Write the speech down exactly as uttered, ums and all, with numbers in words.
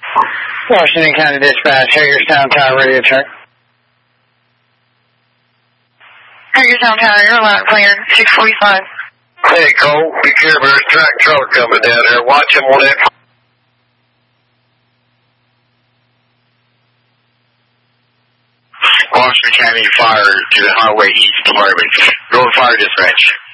Washington County Dispatch, Hagerstown Tower, radio check. Hagerstown Tower, you're loud clear, six forty-five. Hey, Cole, be careful, there's a track truck coming down there. Watch him on that. Washington County Fire to the Highway East Department. Go to fire dispatch.